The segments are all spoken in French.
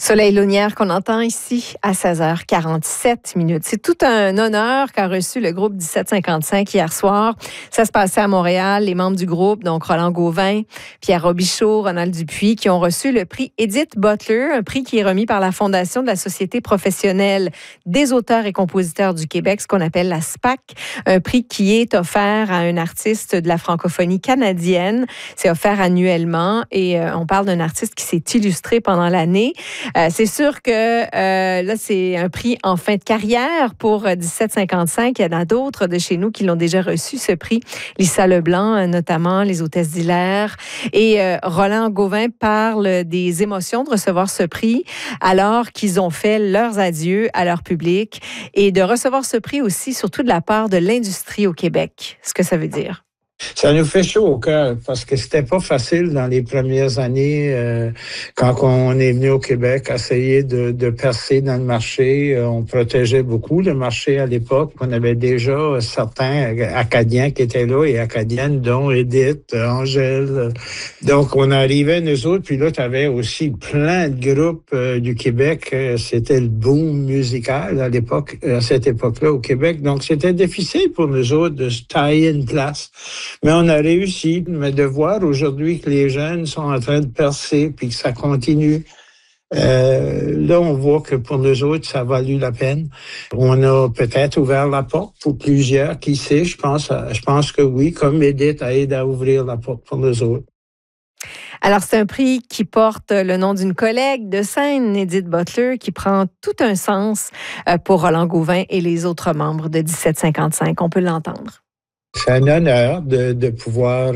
Soleil Launière qu'on entend ici à 16h47. C'est tout un honneur qu'a reçu le groupe 1755 hier soir. Ça se passait à Montréal. Les membres du groupe, donc Roland Gauvin, Pierre Robichaud, Ronald Dupuis, qui ont reçu le prix Edith Butler, un prix qui est remis par la Fondation de la Société professionnelle des auteurs et compositeurs du Québec, ce qu'on appelle la SPAC. Un prix qui est offert à un artiste de la francophonie canadienne. C'est offert annuellement et on parle d'un artiste qui s'est illustré pendant l'année. C'est sûr que là, c'est un prix en fin de carrière pour 1755. Il y en a d'autres de chez nous qui l'ont déjà reçu, ce prix. Lisa Leblanc, notamment, les hôtesses d'Hilaire. Et Roland Gauvin parle des émotions de recevoir ce prix alors qu'ils ont fait leurs adieux à leur public et de recevoir ce prix aussi, surtout de la part de l'industrie au Québec. Ce que ça veut dire. Ça nous fait chaud au cœur parce que c'était pas facile dans les premières années quand on est venu au Québec essayer de percer dans le marché. On protégeait beaucoup le marché à l'époque. On avait déjà certains Acadiens qui étaient là et Acadiennes, dont Edith, Angèle. Donc, on arrivait, nous autres, puis là, tu avais aussi plein de groupes du Québec. C'était le boom musical à l'époque, à cette époque-là au Québec. Donc, c'était difficile pour nous autres de se tailler une place. Mais on a réussi. Mais de voir aujourd'hui que les jeunes sont en train de percer puis que ça continue, là, on voit que pour nous autres, ça a valu la peine. On a peut-être ouvert la porte pour plusieurs, qui sait, je pense que oui, comme Edith aide à ouvrir la porte pour nous autres. Alors, c'est un prix qui porte le nom d'une collègue de scène, Edith Butler, qui prend tout un sens pour Roland Gauvin et les autres membres de 1755. On peut l'entendre. C'est un honneur de pouvoir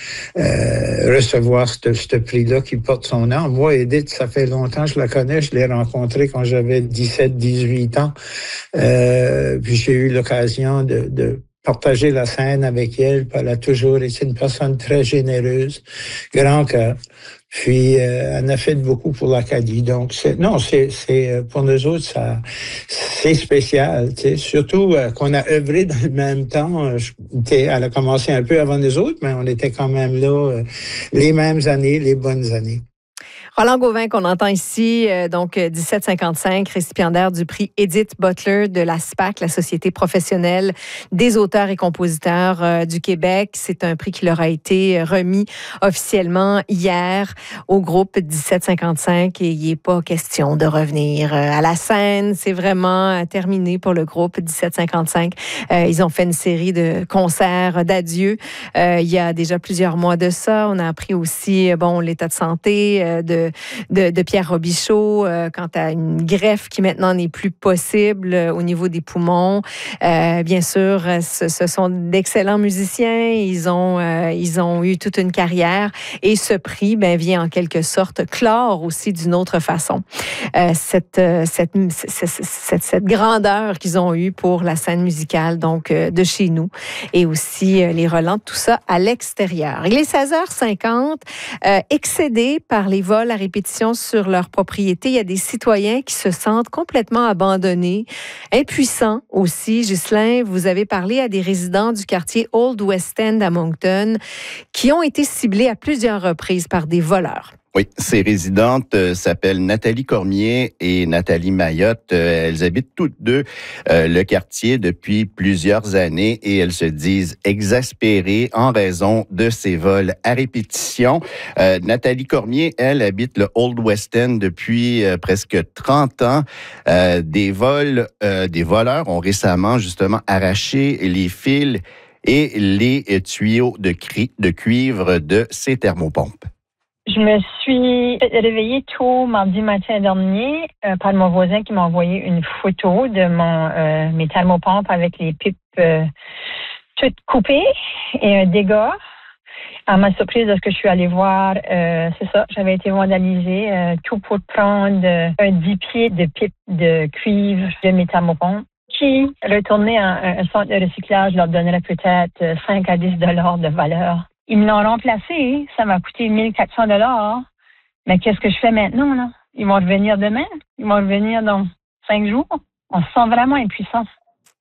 recevoir ce prix-là qui porte son nom. Moi, Edith, ça fait longtemps que je la connais. Je l'ai rencontrée quand j'avais 17-18 ans. Puis j'ai eu l'occasion de partager la scène avec elle. Elle a toujours été une personne très généreuse, grand cœur. Puis, elle a fait beaucoup pour l'Acadie. Donc, c'est pour nous autres, ça, c'est spécial, tu sais. Surtout qu'on a œuvré dans le même temps. Elle a commencé un peu avant nous autres, mais on était quand même là les mêmes années, les bonnes années. Roland Gauvin, qu'on entend ici, donc 1755, récipiendaire du prix Edith Butler de la SPAC, la Société professionnelle des auteurs et compositeurs du Québec. C'est un prix qui leur a été remis officiellement hier au groupe 1755 et il n'est pas question de revenir à la scène. C'est vraiment terminé pour le groupe 1755. Ils ont fait une série de concerts d'adieu il y a déjà plusieurs mois de ça. On a appris aussi l'état de santé de Pierre Robichaud quant à une greffe qui maintenant n'est plus possible au niveau des poumons. Bien sûr, ce sont d'excellents musiciens. Ils ont eu toute une carrière et ce prix vient en quelque sorte clore aussi d'une autre façon cette grandeur qu'ils ont eue pour la scène musicale donc de chez nous et aussi les relents de tout ça à l'extérieur. Il est 16h50, excédés par les vols à répétition sur leur propriété. Il y a des citoyens qui se sentent complètement abandonnés, impuissants aussi. Ghislain, vous avez parlé à des résidents du quartier Old West End à Moncton qui ont été ciblés à plusieurs reprises par des voleurs. Oui, ces résidentes s'appellent Nathalie Cormier et Nathalie Mayotte. Elles habitent toutes deux le quartier depuis plusieurs années et elles se disent exaspérées en raison de ces vols à répétition. Nathalie Cormier, elle, habite le Old West End depuis presque 30 ans. Des voleurs ont récemment justement arraché les fils et les tuyaux de cuivre de ces thermopompes. Je me suis réveillée tôt mardi matin dernier par mon voisin qui m'a envoyé une photo de mes thermopompes avec les pipes toutes coupées et un dégât. À ma surprise, lorsque je suis allée voir, c'est ça, j'avais été vandalisée, tout pour prendre 10 pieds de pipes de cuivre de mes thermopompes. Qui, retourner à un centre de recyclage, leur donnerait peut-être 5 à 10 $ de valeur. Ils me l'ont remplacé, ça m'a coûté 1400 $. Mais qu'est-ce que je fais maintenant, là? Ils vont revenir demain? Ils vont revenir dans 5 jours? On se sent vraiment impuissant.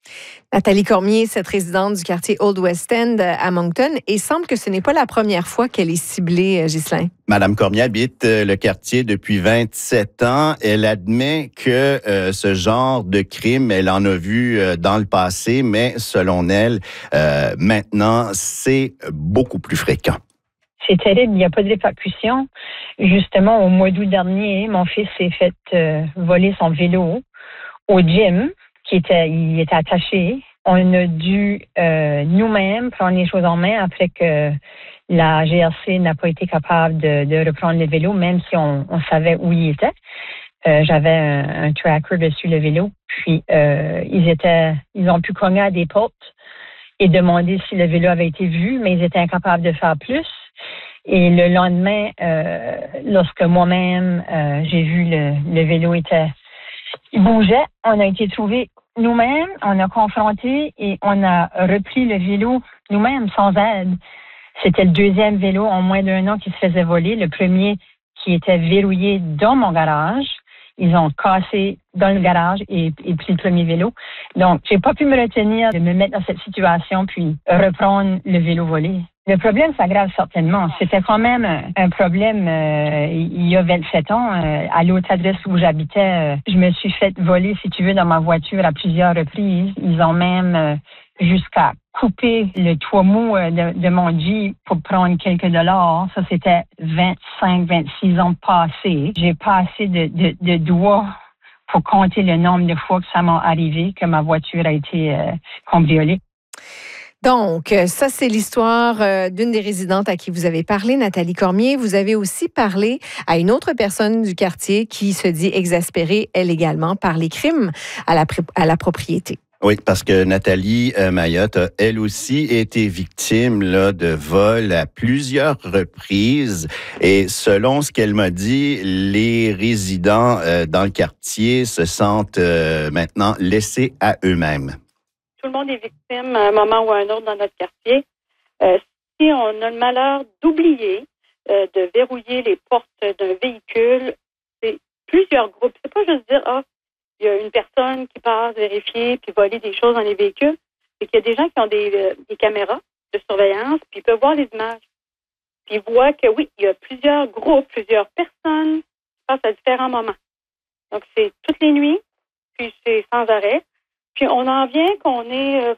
Nathalie Cormier, cette résidente du quartier Old West End à Moncton, et semble que ce n'est pas la première fois qu'elle est ciblée, Ghislain. Madame Cormier habite le quartier depuis 27 ans. Elle admet que ce genre de crime, elle en a vu dans le passé, mais selon elle, maintenant, c'est beaucoup plus fréquent. C'est terrible, il n'y a pas de répercussions. Justement, au mois d'août dernier, mon fils s'est fait voler son vélo au gym. Il était attaché. On a dû nous-mêmes prendre les choses en main après que la GRC n'a pas été capable de reprendre le vélo, même si on savait où il était. J'avais un tracker dessus le vélo. Puis ils ont pu cogner à des portes et demander si le vélo avait été vu, mais ils étaient incapables de faire plus. Et le lendemain, lorsque moi-même j'ai vu le vélo il bougeait, on a été trouvé nous-mêmes, on a confronté et on a repris le vélo nous-mêmes sans aide. C'était le deuxième vélo en moins d'un an qui se faisait voler. Le premier qui était verrouillé dans mon garage. Ils ont cassé dans le garage et pris le premier vélo. Donc, j'ai pas pu me retenir de me mettre dans cette situation puis reprendre le vélo volé. Le problème s'aggrave certainement. C'était quand même un problème il y a 27 ans. À l'autre adresse où j'habitais, je me suis fait voler, si tu veux, dans ma voiture à plusieurs reprises. Ils ont même jusqu'à couper le toit mou de mon Jeep pour prendre quelques dollars. Ça, c'était 25-26 ans passés. J'ai pas assez de doigts pour compter le nombre de fois que ça m'est arrivé, que ma voiture a été cambriolée. Donc, ça, c'est l'histoire d'une des résidentes à qui vous avez parlé, Nathalie Cormier. Vous avez aussi parlé à une autre personne du quartier qui se dit exaspérée, elle également, par les crimes à la propriété. Oui, parce que Nathalie Mayotte a, elle aussi, été victime là, de vols à plusieurs reprises. Et selon ce qu'elle m'a dit, les résidents dans le quartier se sentent maintenant laissés à eux-mêmes. Tout le monde est victime à un moment ou à un autre dans notre quartier. Si on a le malheur d'oublier de verrouiller les portes d'un véhicule, c'est plusieurs groupes. C'est pas juste dire, il y a une personne qui passe vérifier puis voler des choses dans les véhicules. C'est qu'il y a des gens qui ont des caméras de surveillance puis ils peuvent voir les images. Puis ils voient que oui, il y a plusieurs groupes, plusieurs personnes qui passent à différents moments. Donc c'est toutes les nuits, puis c'est sans arrêt. Puis on en vient qu'on est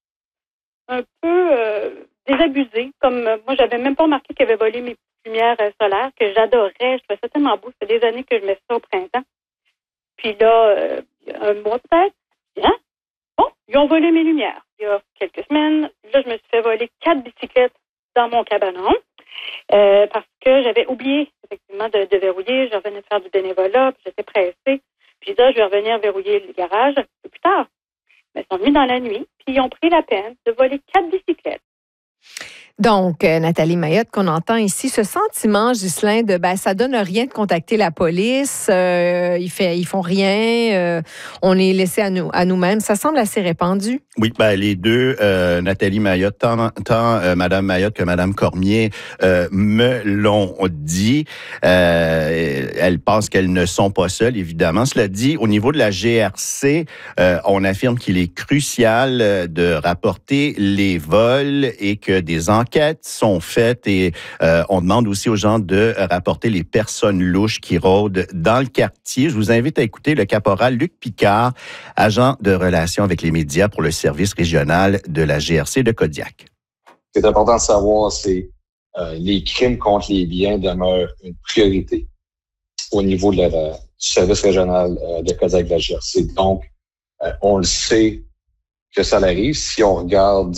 un peu désabusé. Comme moi, j'avais même pas remarqué qu'il avait volé mes lumières solaires, que j'adorais. Je trouvais ça tellement beau. Ça fait des années que je mets ça au printemps. Puis là, il y a un mois peut-être, bon, ils ont volé mes lumières. Il y a quelques semaines, là, je me suis fait voler 4 bicyclettes dans mon cabanon parce que j'avais oublié effectivement de verrouiller. Je revenais faire du bénévolat, puis j'étais pressée. Puis là, je vais revenir verrouiller le garage un peu plus tard. Mais ils sont venus dans la nuit, puis ils ont pris la peine de voler 4 bicyclettes. Donc, Nathalie Mayotte, qu'on entend ici, ce sentiment, Ghislain, de ça donne rien de contacter la police, ils font rien, on est laissé à nous-mêmes. Ça semble assez répandu. Oui, les deux, Nathalie Mayotte, tant Madame Mayotte que Madame Cormier, me l'ont dit. Elles pensent qu'elles ne sont pas seules, évidemment. Cela dit, au niveau de la GRC, on affirme qu'il est crucial de rapporter les vols et que des enquêtes sont faites et on demande aussi aux gens de rapporter les personnes louches qui rôdent dans le quartier. Je vous invite à écouter le caporal Luc Picard, agent de relations avec les médias pour le service régional de la GRC de Kodiak. Ce qui est important de savoir, c'est les crimes contre les biens demeurent une priorité au niveau du service régional de Kodiak de la GRC. Donc, on le sait que ça arrive. Si on regarde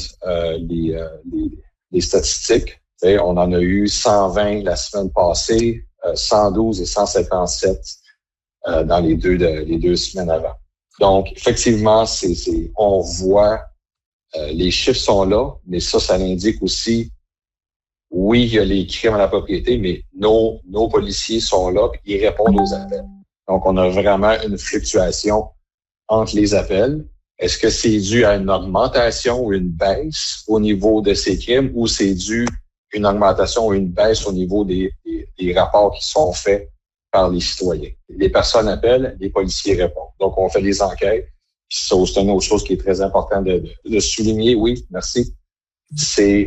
les statistiques, on en a eu 120 la semaine passée, 112 et 157 dans les deux semaines avant. Donc, effectivement, on voit, les chiffres sont là, mais ça l'indique aussi, oui, il y a les crimes à la propriété, mais nos policiers sont là et ils répondent aux appels. Donc, on a vraiment une fluctuation entre les appels. Est-ce que c'est dû à une augmentation ou une baisse au niveau de ces crimes ou c'est dû à une augmentation ou une baisse au niveau des rapports qui sont faits par les citoyens? Les personnes appellent, les policiers répondent. Donc, on fait des enquêtes c'est une autre chose qui est très importante de souligner. Oui, merci. C'est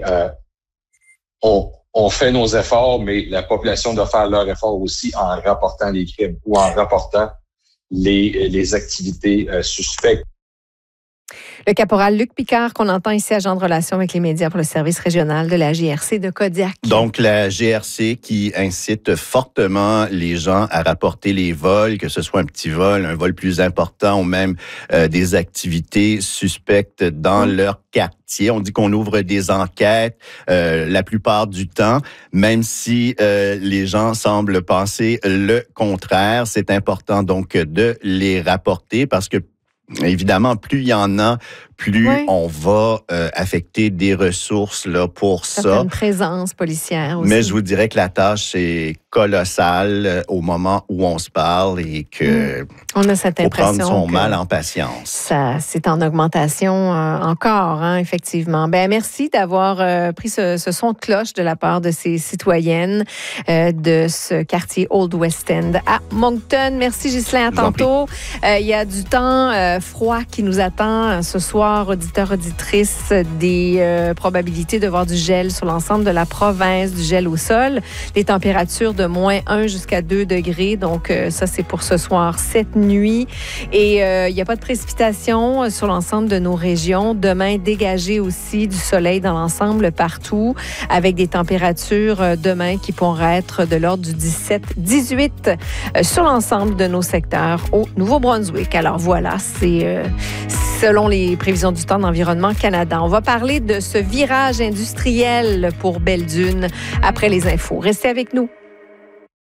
on fait nos efforts, mais la population doit faire leurs efforts aussi en rapportant les crimes ou en rapportant les activités suspectes. Le caporal Luc Picard, qu'on entend ici, agent de relations avec les médias pour le service régional de la GRC de Kodiak. Donc, la GRC qui incite fortement les gens à rapporter les vols, que ce soit un petit vol, un vol plus important ou même des activités suspectes dans leur quartier. On dit qu'on ouvre des enquêtes la plupart du temps, même si les gens semblent penser le contraire. C'est important donc de les rapporter parce que évidemment, plus il y en a, plus on va affecter des ressources là, pour ça. Une présence policière aussi. Mais je vous dirais que la tâche est colossale au moment où on se parle et que on a cette impression prendre son mal en patience. Ça, c'est en augmentation encore, hein, effectivement. Ben merci d'avoir pris ce son de cloche de la part de ces citoyennes de ce quartier Old West End à Moncton. Merci Ghislain, à tantôt. Il y a du temps froid qui nous attend ce soir. Auditeurs, auditrices, des probabilités de voir du gel sur l'ensemble de la province, du gel au sol. Les températures de -1 jusqu'à 2 degrés. Donc, ça, c'est pour ce soir, cette nuit. Et il n'y a pas de précipitations sur l'ensemble de nos régions. Demain, dégagé aussi du soleil dans l'ensemble partout, avec des températures demain qui pourraient être de l'ordre du 17-18 sur l'ensemble de nos secteurs au Nouveau-Brunswick. Alors voilà, c'est selon les prévisions du temps d'Environnement Canada. On va parler de ce virage industriel pour Belle-Dune après les infos. Restez avec nous.